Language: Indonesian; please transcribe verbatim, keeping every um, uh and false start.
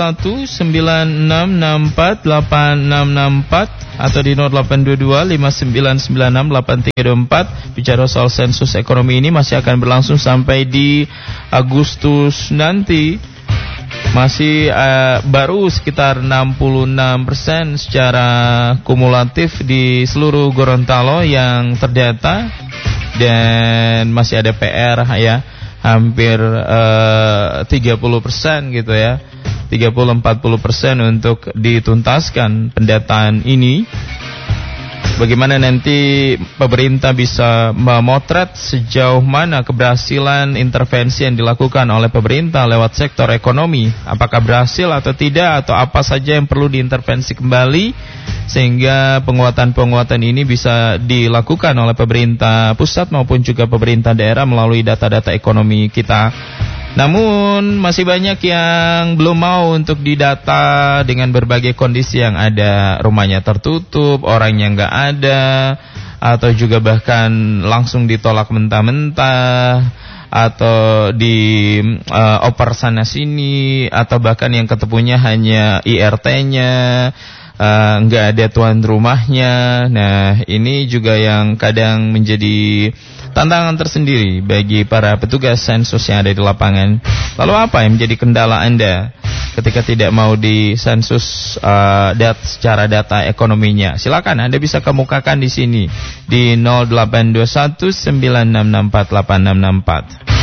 satu sembilan enam enam empat delapan enam enam empat atau di nol delapan dua dua lima sembilan sembilan enam delapan tiga dua empat. Bicara soal sensus ekonomi ini masih akan berlangsung sampai di Agustus nanti. Masih uh, baru sekitar enam puluh enam persen secara kumulatif di seluruh Gorontalo yang terdata. Dan masih ada P R ya, hampir uh, tiga puluh persen gitu ya, tiga puluh sampai empat puluh persen untuk dituntaskan pendataan ini. Bagaimana nanti pemerintah bisa memotret sejauh mana keberhasilan intervensi yang dilakukan oleh pemerintah lewat sektor ekonomi. Apakah berhasil atau tidak, atau apa saja yang perlu diintervensi kembali sehingga penguatan-penguatan ini bisa dilakukan oleh pemerintah pusat maupun juga pemerintah daerah melalui data-data ekonomi kita. Namun masih banyak yang belum mau untuk didata dengan berbagai kondisi yang ada. Rumahnya tertutup, orangnya nggak ada, atau juga bahkan langsung ditolak mentah-mentah, atau di uh, oper sana sini, atau bahkan yang ketemunya hanya I R T-nya, uh, nggak ada tuan rumahnya. Nah, ini juga yang kadang menjadi tantangan tersendiri bagi para petugas sensus yang ada di lapangan. Lalu apa yang menjadi kendala Anda ketika tidak mau disensus uh, dat secara data ekonominya? Silakan Anda bisa kemukakan di sini di nol delapan dua satu sembilan enam enam empat delapan enam enam empat.